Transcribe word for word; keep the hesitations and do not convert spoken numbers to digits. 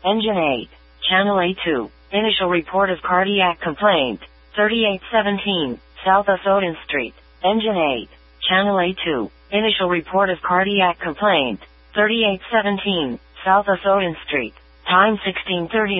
Engine eight. Channel A two. Initial report of cardiac complaint. thirty-eight seventeen, South of Odin Street. Engine eight. Channel A two. Initial report of cardiac complaint. thirty-eight seventeen, South of Odin Street. Time sixteen thirty.